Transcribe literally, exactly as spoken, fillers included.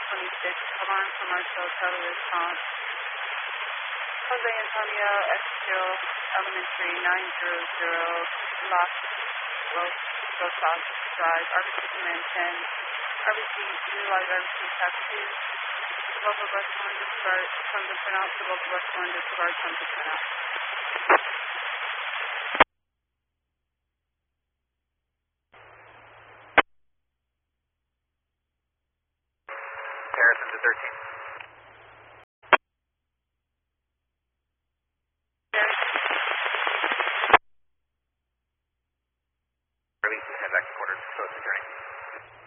twenty-six, alarm commercial, Charlie response. Jose Antonio, Exfield Elementary, nine zero zero, Los Rosas Drive, R B C Command ten, R B C, utilize R B C Task two, local bus one, disregard from the printout to local bus one, disregard from the printout.